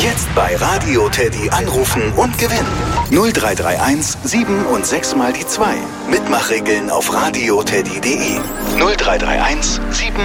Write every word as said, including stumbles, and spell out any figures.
Jetzt bei Radio Teddy anrufen und gewinnen. null drei drei eins sieben und sechs mal die zwei. Mitmachregeln auf radioteddy punkt de. null drei drei eins sieben